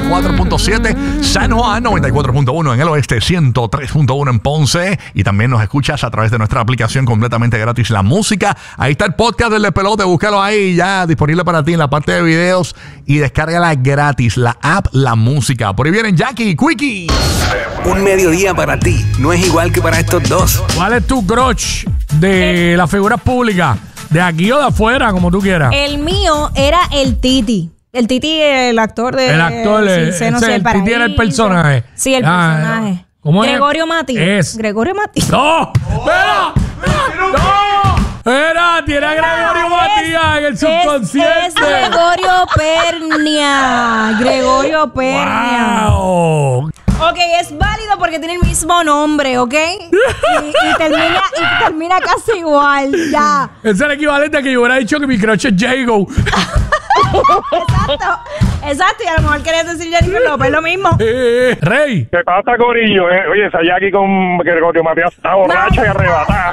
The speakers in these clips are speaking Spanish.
94.7 San Juan, 94.1 en el oeste, 103.1 en Ponce. Y también nos escuchas a través de nuestra aplicación completamente gratis, La Música. Ahí está el podcast del Despelote, búscalo ahí ya disponible para ti en la parte de videos y descárgala gratis, la app La Música. Por ahí vienen Jackie y Quickie. Un mediodía para ti no es igual que para estos dos. ¿Cuál es tu crush de las figuras públicas? ¿De aquí o de afuera, como tú quieras? El mío era el Titi. El Titi, el actor de... El actor, Sin Senos y el Paraíso. Titi era el personaje. Sí, el personaje. ¿Cómo es? Gregorio Mati. Gregorio Mati. ¡No! ¡Espera! ¡No! ¡Era! Tiene a Gregorio Matías en el subconsciente. Es Gregorio Pernia. Gregorio Pernia. ¡Wow! Ok, es válido porque tiene el mismo nombre, ¿ok? Y termina casi igual, ya. Es el equivalente a que yo hubiera dicho que mi crush es Jago. Exacto, y a lo mejor querías decir Jennifer López, lo mismo. Rey. ¿Qué pasa, Corillo? Oye, esa Jackie con Gregorio Matías está borracha y arrebatada.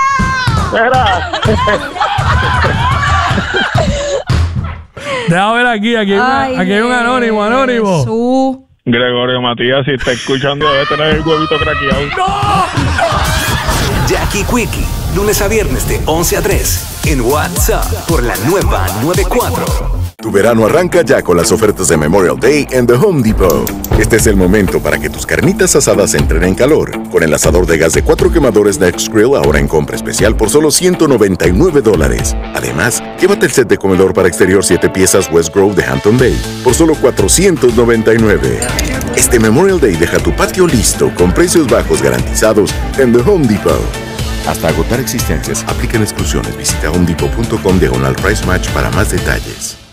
Déjame ver aquí hay un anónimo. Jesús. Gregorio Matías, si está escuchando, debe tener el huevito craqueado. ¡No! Jackie Quickie, lunes a viernes de 11 a 3 en WhatsApp por la nueva 94. Tu verano arranca ya con las ofertas de Memorial Day en The Home Depot. Este es el momento para que tus carnitas asadas entren en calor. Con el asador de gas de 4 quemadores Next Grill ahora en compra especial por solo $199. Además, llévate el set de comedor para exterior 7 piezas West Grove de Hampton Bay por solo $499. Este Memorial Day deja tu patio listo con precios bajos garantizados en The Home Depot. Hasta agotar existencias, aplican exclusiones. Visita homedepot.com/price match para más detalles.